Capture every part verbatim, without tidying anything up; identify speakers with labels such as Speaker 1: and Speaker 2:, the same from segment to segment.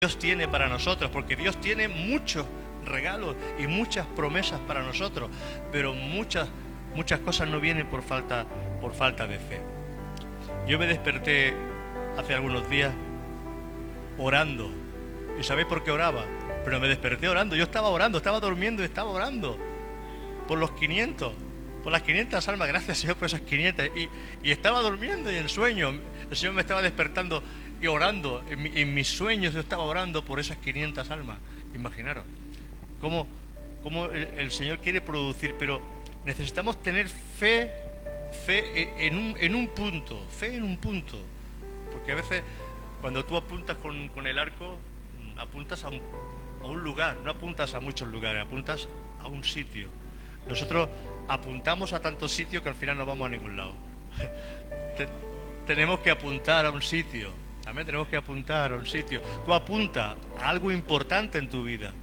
Speaker 1: Dios tiene para nosotros, porque Dios tiene muchos regalos y muchas promesas para nosotros, pero muchas muchas cosas no vienen por falta por falta de fe. Yo me desperté hace algunos días orando. ¿Y sabéis por qué oraba? Pero me desperté orando. Yo estaba orando, estaba durmiendo y estaba orando por los quinientos, por las quinientas almas. Gracias, Señor, por esas quinientas. Y, y estaba durmiendo y en sueño el Señor me estaba despertando y orando. En, mi, en mis sueños yo estaba orando por esas quinientas almas. Imaginaros cómo, cómo el, el Señor quiere producir, pero necesitamos tener fe, fe en un, en un punto, fe en un punto. Porque a veces cuando tú apuntas con, con el arco, apuntas a un, a un lugar, no apuntas a muchos lugares, apuntas a un sitio. Nosotros apuntamos a tantos sitios que al final no vamos a ningún lado. Te, tenemos que apuntar a un sitio, también tenemos que apuntar a un sitio. Tú apunta a algo importante en tu vida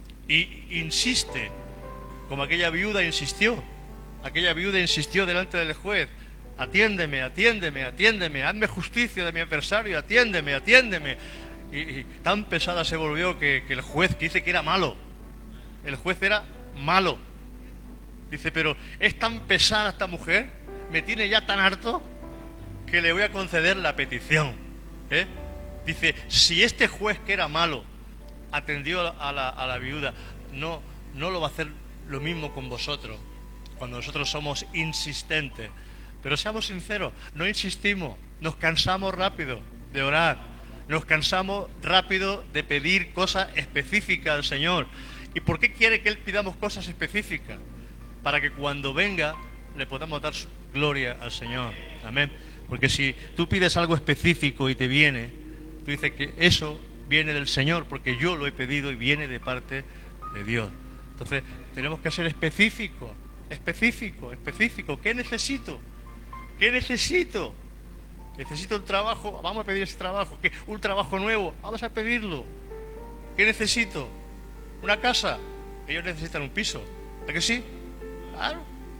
Speaker 1: y insiste, como aquella viuda insistió. Aquella viuda insistió delante del juez: atiéndeme, atiéndeme, atiéndeme, hazme justicia de mi adversario, atiéndeme, atiéndeme. Y, y tan pesada se volvió que, que el juez, que dice que era malo, el juez era malo, dice: pero es tan pesada esta mujer, me tiene ya tan harto, que le voy a conceder la petición. ¿Eh? Dice: si este juez, que era malo, atendió a la, a la viuda, no, no lo va a hacer lo mismo con vosotros, cuando nosotros somos insistentes. Pero seamos sinceros, no insistimos, nos cansamos rápido de orar, nos cansamos rápido de pedir cosas específicas al Señor. ¿Y por qué quiere que Él pidamos cosas específicas? Para que cuando venga le podamos dar gloria al Señor. Amén. Porque si tú pides algo específico y te viene, tú dices que eso viene del Señor, porque yo lo he pedido y viene de parte de Dios. Entonces tenemos que ser específicos, específicos, específicos. ¿Qué necesito? ¿Qué necesito? Necesito un trabajo, vamos a pedir ese trabajo. ¿Qué? Un trabajo nuevo, vamos a pedirlo. ¿Qué necesito? Una casa. Ellos necesitan un piso. ¿A que sí? Claro.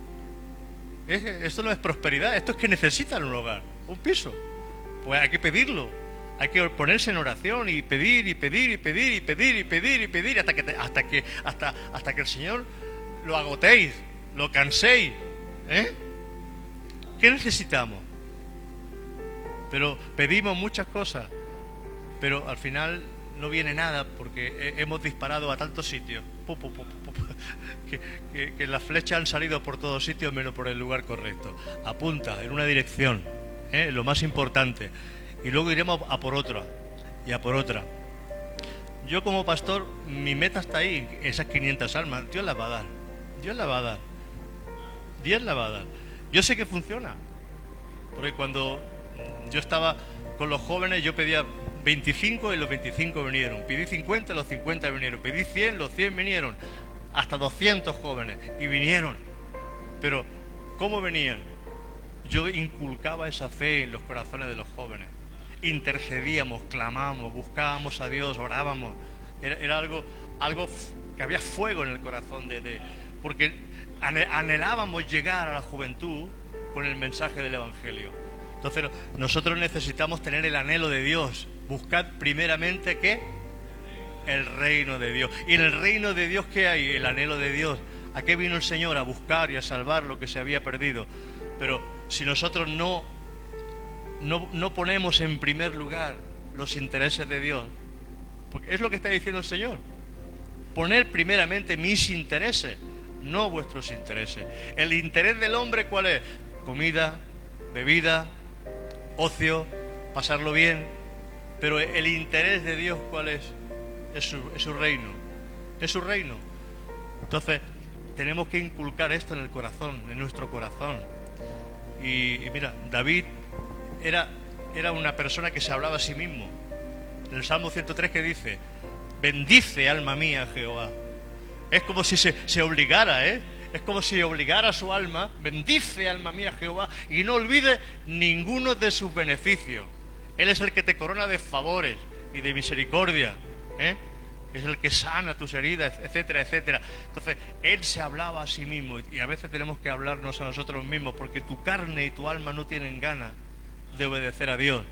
Speaker 1: Es, esto no es prosperidad, esto es que necesitan un hogar, un piso. Pues hay que pedirlo. Hay que ponerse en oración y pedir y pedir y pedir y pedir y pedir y pedir hasta que hasta que hasta hasta que el Señor lo agotéis, lo canséis. ¿Eh? ¿Qué necesitamos? Pero pedimos muchas cosas, pero al final no viene nada, porque hemos disparado a tantos sitios, pu, pu, pu, pu, pu, que, que, que las flechas han salido por todos sitios menos por el lugar correcto. Apunta en una dirección, ¿eh? Lo más importante, y luego iremos a por otra y a por otra. Yo como pastor, mi meta está ahí, esas quinientas almas. Dios las va a dar, Dios las va a dar, Dios las va a dar. Yo sé que funciona, porque cuando yo estaba con los jóvenes, yo pedía veinticinco y los veinticinco vinieron. Pedí cincuenta y los cincuenta vinieron. Pedí cien, los cien vinieron. Hasta doscientos jóvenes y vinieron. Pero, ¿cómo venían? Yo inculcaba esa fe en los corazones de los jóvenes. Intercedíamos, clamábamos, buscábamos a Dios, orábamos. Era, era algo, algo que había fuego en el corazón de, de porque anhelábamos llegar a la juventud con el mensaje del Evangelio. Entonces nosotros necesitamos tener el anhelo de Dios. Buscad primeramente ¿qué? El reino de Dios. Y en el reino de Dios, ¿qué hay? El anhelo de Dios. ¿A qué vino el Señor? A buscar y a salvar lo que se había perdido. Pero si nosotros no, no, no ponemos en primer lugar los intereses de Dios, porque es lo que está diciendo el Señor: poner primeramente mis intereses, no vuestros intereses. El interés del hombre, ¿cuál es? Comida, bebida, ocio, pasarlo bien. Pero el interés de Dios, ¿cuál es? Es su, es su reino, es su reino. Entonces tenemos que inculcar esto en el corazón, en nuestro corazón. Y, y mira, David era, era una persona que se hablaba a sí mismo. En el Salmo ciento tres, que dice: bendice, alma mía, Jehová. Es como si se, se obligara, ¿eh? Es como si obligara a su alma: bendice, alma mía, Jehová, y no olvides ninguno de sus beneficios. Él es el que te corona de favores y de misericordia, ¿eh? Es el que sana tus heridas, etcétera, etcétera. Entonces, Él se hablaba a sí mismo, y a veces tenemos que hablarnos a nosotros mismos, porque tu carne y tu alma no tienen ganas de obedecer a Dios.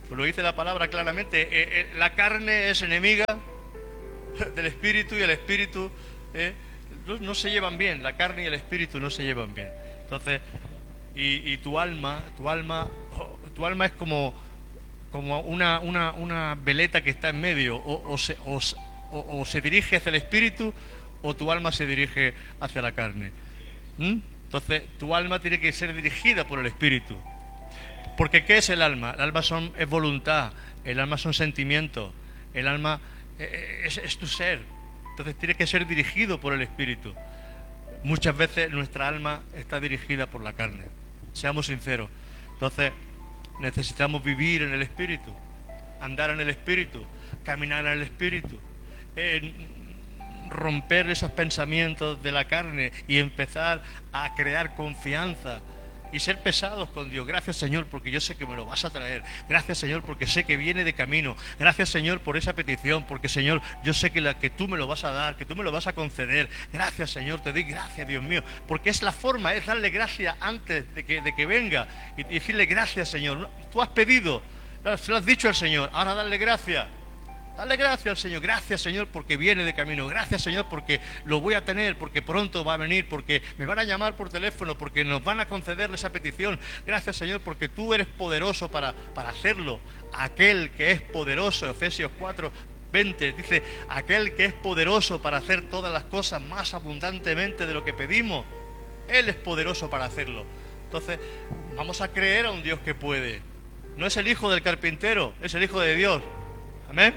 Speaker 1: Pues lo dice la palabra claramente, eh, eh, la carne es enemiga del espíritu y el espíritu eh, no, no se llevan bien, la carne y el espíritu no se llevan bien. Entonces, y, y tu alma, tu alma, tu alma es como, como una, una, una veleta que está en medio, o, o, se, o, o, o se dirige hacia el espíritu o tu alma se dirige hacia la carne. ¿Mm? Entonces, tu alma tiene que ser dirigida por el espíritu. Porque ¿qué es el alma? El alma son, es voluntad, el alma son sentimientos, el alma es, es tu ser. Entonces tiene que ser dirigido por el espíritu. Muchas veces nuestra alma está dirigida por la carne, seamos sinceros. Entonces necesitamos vivir en el espíritu, andar en el espíritu, caminar en el espíritu, eh, romper esos pensamientos de la carne y empezar a crear confianza y ser pesados con Dios. Gracias, Señor, porque yo sé que me lo vas a traer. Gracias, Señor, porque sé que viene de camino. Gracias, Señor, por esa petición, porque, Señor, yo sé que, la, que tú me lo vas a dar, que tú me lo vas a conceder. Gracias, Señor, te doy gracias, Dios mío, porque es la forma, es darle gracias antes de que, de que venga y, y decirle gracias, Señor. Tú has pedido, se lo has dicho al Señor, ahora dale gracias. Dale gracias al Señor, gracias Señor porque viene de camino, gracias Señor porque lo voy a tener, porque pronto va a venir, porque me van a llamar por teléfono, porque nos van a conceder esa petición. Gracias Señor porque tú eres poderoso para, para hacerlo. Aquel que es poderoso, Efesios cuatro veinte dice, aquel que es poderoso para hacer todas las cosas más abundantemente de lo que pedimos, Él es poderoso para hacerlo. Entonces, vamos a creer a un Dios que puede. No es el hijo del carpintero, es el hijo de Dios. Amén.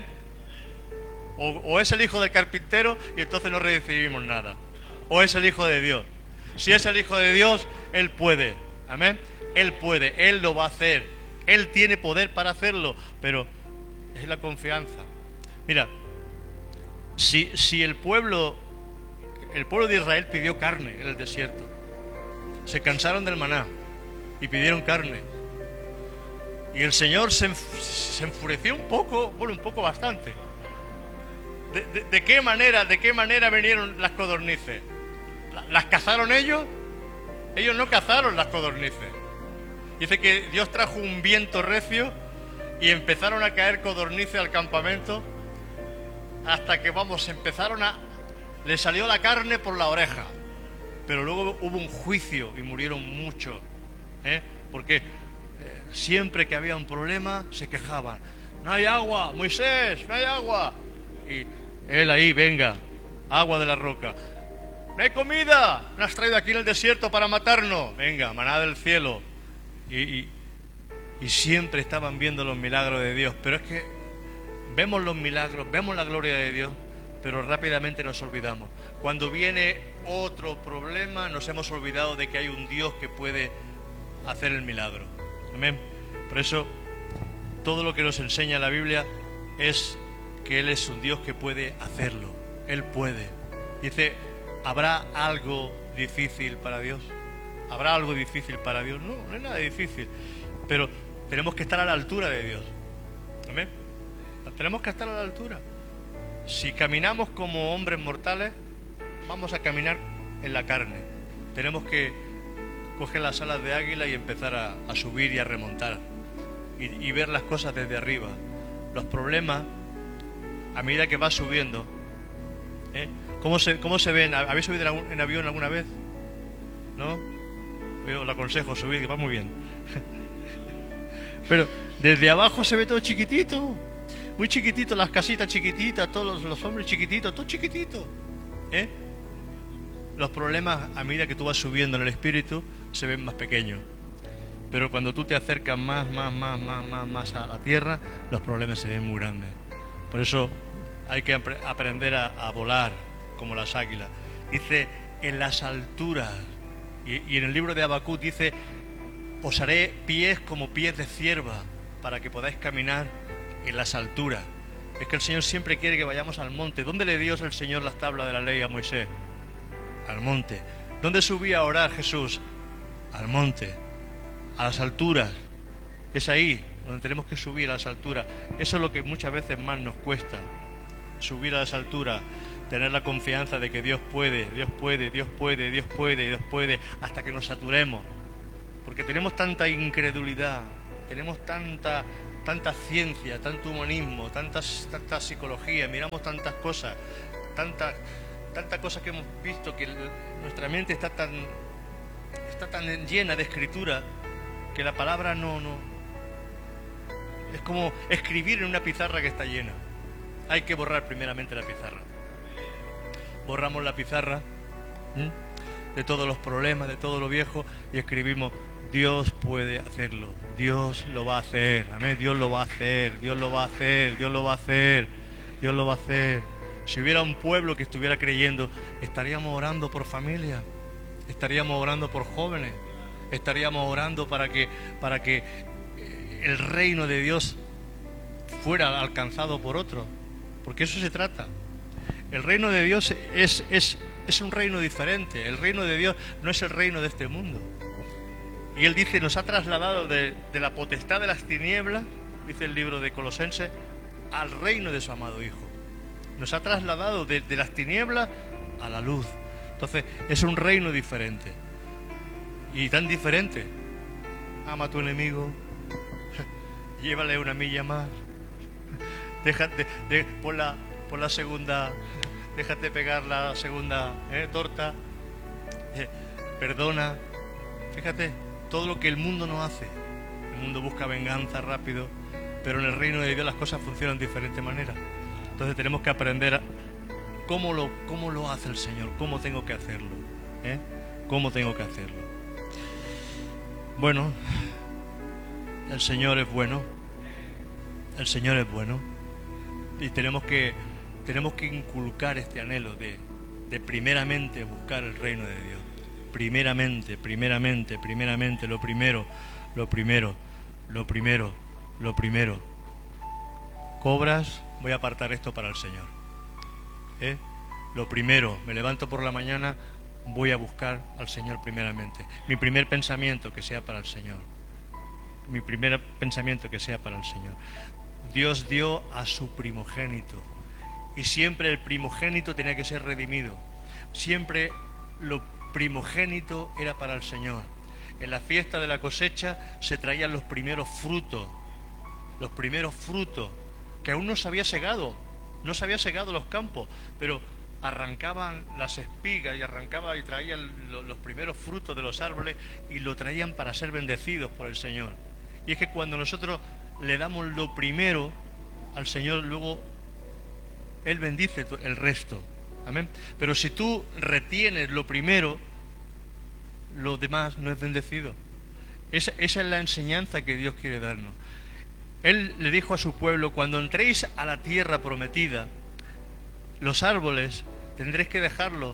Speaker 1: O, o es el hijo del carpintero y entonces no recibimos nada. O es el hijo de Dios. Si es el hijo de Dios, Él puede. Amén. Él puede, Él lo va a hacer. Él tiene poder para hacerlo. Pero es la confianza. Mira, si, si el pueblo, el pueblo de Israel pidió carne en el desierto. Se cansaron del maná y pidieron carne. Y el Señor se, se enfureció un poco, bueno, un poco bastante. ¿De, de, de qué manera, de qué manera vinieron las codornices? ¿Las cazaron ellos? Ellos no cazaron las codornices. Dice que Dios trajo un viento recio y empezaron a caer codornices al campamento hasta que, vamos, empezaron a... Le salió la carne por la oreja. Pero luego hubo un juicio y murieron muchos. ¿eh? Porque eh, siempre que había un problema se quejaban. No hay agua, Moisés, no hay agua. Y él ahí, venga, agua de la roca. No hay comida, me has traído aquí en el desierto para matarnos. Venga, maná del cielo. Y, y, y siempre estaban viendo los milagros de Dios. Pero es que vemos los milagros, vemos la gloria de Dios, pero rápidamente nos olvidamos. Cuando viene otro problema, nos hemos olvidado de que hay un Dios que puede hacer el milagro. Amén. Por eso, todo lo que nos enseña la Biblia es que Él es un Dios que puede hacerlo. Él puede. Dice, ¿habrá algo difícil para Dios? ¿Habrá algo difícil para Dios? No, no es nada difícil. Pero tenemos que estar a la altura de Dios. Amén. Tenemos que estar a la altura. Si caminamos como hombres mortales, vamos a caminar en la carne. Tenemos que coger las alas de águila y empezar a, a subir y a remontar. Y, y ver las cosas desde arriba. Los problemas, a medida que va subiendo, ¿eh? ¿Cómo se, cómo se ven? ¿Habéis subido en, en avión alguna vez? ¿No? Yo os aconsejo subir, que va muy bien. Pero desde abajo se ve todo chiquitito, muy chiquitito, las casitas chiquititas, todos los, los hombres chiquititos, todo chiquitito. ¿eh? Los problemas, a medida que tú vas subiendo en el espíritu, se ven más pequeños. Pero cuando tú te acercas más, más, más, más, más, más a la tierra, los problemas se ven muy grandes. Por eso hay que ap- aprender a, a volar como las águilas. Dice, en las alturas. Y, y en el libro de Habacuc dice, os haré pies como pies de cierva, para que podáis caminar en las alturas. Es que el Señor siempre quiere que vayamos al monte. ¿Dónde le dio el Señor las tablas de la ley a Moisés? Al monte. ¿Dónde subía a orar Jesús? Al monte. A las alturas. Es ahí donde tenemos que subir, a las alturas. Eso es lo que muchas veces más nos cuesta. Subir a las alturas. Tener la confianza de que Dios puede, Dios puede, Dios puede, Dios puede, Dios puede, hasta que nos saturemos. Porque tenemos tanta incredulidad, tenemos tanta, tanta ciencia, tanto humanismo, tantas, tanta psicología, miramos tantas cosas, tantas tanta cosas que hemos visto, que nuestra mente está tan, está tan llena de escritura, que la palabra no, no... Es como escribir en una pizarra que está llena. Hay que borrar primeramente la pizarra. Borramos la pizarra, ¿sí?, de todos los problemas, de todo lo viejo, y escribimos: Dios puede hacerlo, Dios lo va a hacer, amén, Dios lo va a hacer, Dios lo va a hacer, Dios lo va a hacer, Dios lo va a hacer. Si hubiera un pueblo que estuviera creyendo, estaríamos orando por familia, estaríamos orando por jóvenes, estaríamos orando para que, para que el reino de Dios fuera alcanzado por otros, porque eso se trata. El reino de Dios es, es, es un reino diferente. El reino de Dios no es el reino de este mundo. Y Él dice, nos ha trasladado de, de la potestad de las tinieblas, dice el libro de Colosenses, al reino de su amado Hijo. Nos ha trasladado de, de las tinieblas a la luz. Entonces es un reino diferente. Y tan diferente. Ama a tu enemigo, llévale una milla más, déjate de, por la por la segunda, déjate pegar la segunda eh, torta, eh, perdona. Fíjate, todo lo que el mundo no hace. El mundo busca venganza rápido, pero en el reino de Dios las cosas funcionan de diferente manera. Entonces tenemos que aprender a, cómo lo cómo lo hace el Señor, cómo tengo que hacerlo, ¿eh? Cómo tengo que hacerlo. Bueno, el Señor es bueno, el Señor es bueno, y tenemos que tenemos que inculcar este anhelo de, de primeramente buscar el reino de Dios. Primeramente, primeramente, primeramente, lo primero, lo primero, lo primero, lo primero. Cobras, voy a apartar esto para el Señor. ¿Eh? Lo primero, me levanto por la mañana, voy a buscar al Señor primeramente. Mi primer pensamiento que sea para el Señor. Mi primer pensamiento que sea para el Señor. Dios dio a su primogénito, y siempre el primogénito tenía que ser redimido. Siempre lo primogénito era para el Señor. En la fiesta de la cosecha se traían los primeros frutos, los primeros frutos, que aún no se había segado, no se había segado los campos, pero arrancaban las espigas y arrancaban y traían los primeros frutos de los árboles y lo traían para ser bendecidos por el Señor. Y es que cuando nosotros le damos lo primero al Señor, luego Él bendice el resto. Amén. Pero si tú retienes lo primero, lo demás no es bendecido. Esa, esa es la enseñanza que Dios quiere darnos. Él le dijo a su pueblo: cuando entréis a la tierra prometida, los árboles tendréis que dejarlos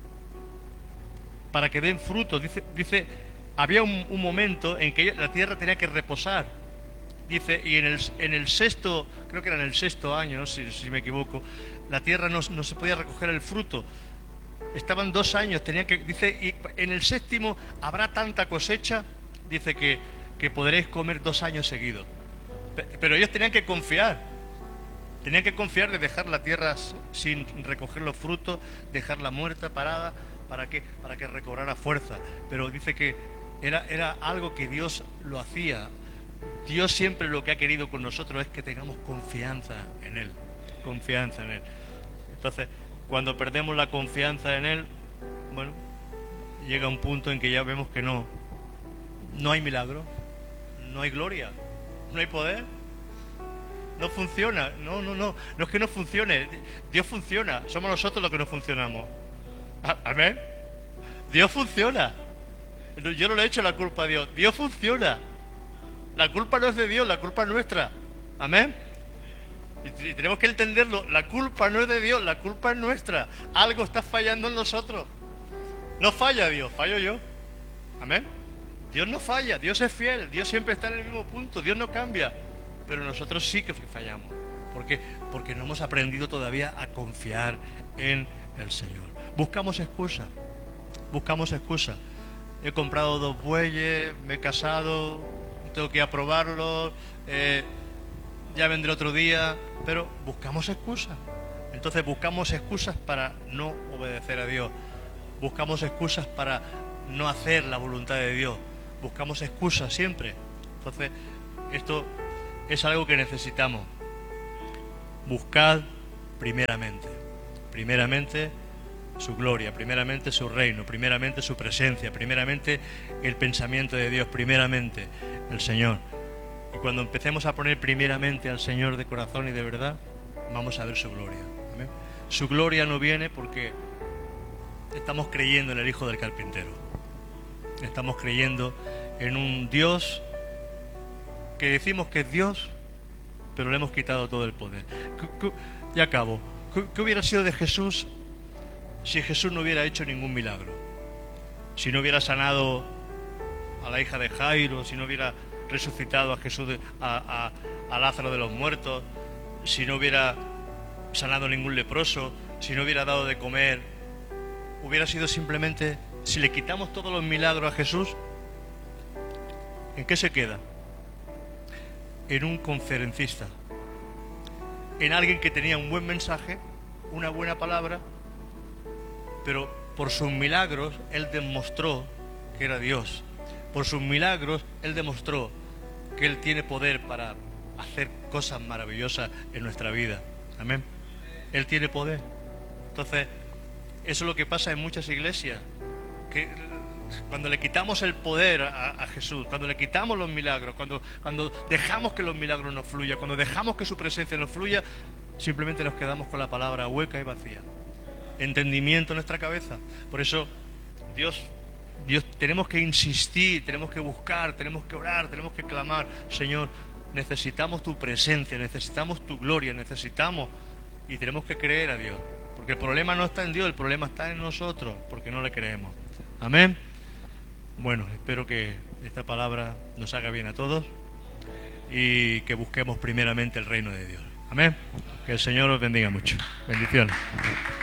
Speaker 1: para que den fruto. Dice, dice había un, un momento en que la tierra tenía que reposar. Dice, y en el, en el sexto, creo que era en el sexto año, si, si me equivoco, la tierra no, no se podía recoger el fruto. Estaban dos años, tenía que, dice, y en el séptimo habrá tanta cosecha, dice que, que podréis comer dos años seguidos. Pero ellos tenían que confiar, tenían que confiar de dejar la tierra sin recoger los frutos, dejarla muerta, parada, ¿para qué? Para que recobrara fuerza. Pero dice que era, era algo que Dios lo hacía. Dios siempre lo que ha querido con nosotros es que tengamos confianza en Él, confianza en Él. Entonces, cuando perdemos la confianza en Él, bueno, llega un punto en que ya vemos que no, no hay milagro, no hay gloria, no hay poder, no funciona, no, no, no, no es que no funcione, Dios funciona, somos nosotros los que no funcionamos. Amén. Dios funciona, yo no le he hecho la culpa a Dios, Dios funciona. La culpa no es de Dios, la culpa es nuestra. Amén. Y tenemos que entenderlo. La culpa no es de Dios, la culpa es nuestra. Algo está fallando en nosotros. No falla Dios, fallo yo. Amén. Dios no falla, Dios es fiel, Dios siempre está en el mismo punto, Dios no cambia. Pero nosotros sí que fallamos. ¿Por qué? Porque no hemos aprendido todavía a confiar en el Señor. Buscamos excusas. Buscamos excusas. He comprado dos bueyes, me he casado, tengo que aprobarlo, eh, ya vendré otro día, pero buscamos excusas. Entonces buscamos excusas para no obedecer a Dios, buscamos excusas para no hacer la voluntad de Dios, buscamos excusas siempre. Entonces esto es algo que necesitamos. Buscad primeramente, primeramente su gloria, primeramente su reino, primeramente su presencia, primeramente el pensamiento de Dios, primeramente el Señor. Y cuando empecemos a poner primeramente al Señor de corazón y de verdad, vamos a ver su gloria. ¿Amén? Su gloria no viene porque estamos creyendo en el Hijo del Carpintero. Estamos creyendo en un Dios que decimos que es Dios, pero le hemos quitado todo el poder. Ya acabo. ¿Qué hubiera sido de Jesús si Jesús no hubiera hecho ningún milagro? Si no hubiera sanado a la hija de Jairo, si no hubiera resucitado a Jesús, de, a, a, a Lázaro de los muertos, si no hubiera sanado ningún leproso, si no hubiera dado de comer, hubiera sido simplemente, si le quitamos todos los milagros a Jesús, ¿en qué se queda? En un conferencista, en alguien que tenía un buen mensaje, una buena palabra, pero por sus milagros Él demostró que era Dios. Por sus milagros Él demostró que Él tiene poder para hacer cosas maravillosas en nuestra vida. Amén. Él tiene poder. Entonces, eso es lo que pasa en muchas iglesias, que cuando le quitamos el poder a, a Jesús, cuando le quitamos los milagros, cuando, cuando dejamos que los milagros nos fluyan, cuando dejamos que su presencia nos fluya, simplemente nos quedamos con la palabra hueca y vacía. Entendimiento en nuestra cabeza. Por eso Dios, Dios tenemos que insistir, tenemos que buscar, tenemos que orar, tenemos que clamar. Señor, necesitamos tu presencia, necesitamos tu gloria, necesitamos, y tenemos que creer a Dios, porque el problema no está en Dios, el problema está en nosotros, porque no le creemos. Amén. Bueno, espero que esta palabra nos haga bien a todos y que busquemos primeramente el reino de Dios. Amén. Que el Señor os bendiga mucho. Bendiciones.